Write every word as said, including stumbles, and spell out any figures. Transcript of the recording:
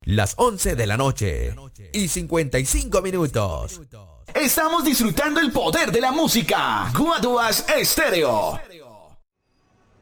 Las once de la noche y cincuenta y cinco minutos. Estamos disfrutando el poder de la música. Guaduas Estéreo.